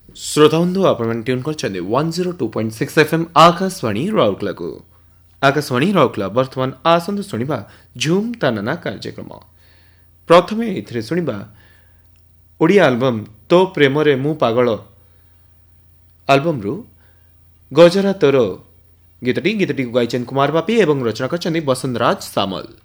श्रोता बंधु आपण ट्यून कर 102.6 FM आकाशवाणी राउरकेला को आकाशवाणी राउरकेला वर्तमान आसंद सुनिबा झूम तानना कार्यक्रम प्रथमे एथिरे सुनिबा ओडिया एल्बम तो प्रेम रे मु पागल एल्बम रु गजरा तोर गीतटी गायचन कुमार बापी एवं रचना करछन्ती वसंतराज सामल।